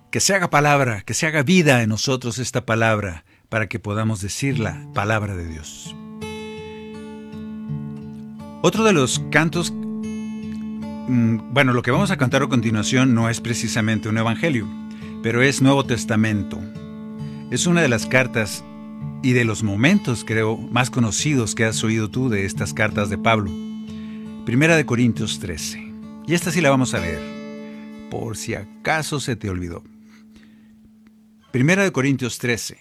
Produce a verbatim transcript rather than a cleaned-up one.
Que se haga palabra, que se haga vida en nosotros esta palabra, para que podamos decir la palabra de Dios. Otro de los cantos, mmm, bueno, lo que vamos a cantar a continuación no es precisamente un evangelio, pero es Nuevo Testamento. Es una de las cartas y de los momentos, creo, más conocidos que has oído tú de estas cartas de Pablo. Primera de Corintios trece. Y esta sí la vamos a leer, por si acaso se te olvidó. Primera de Corintios trece.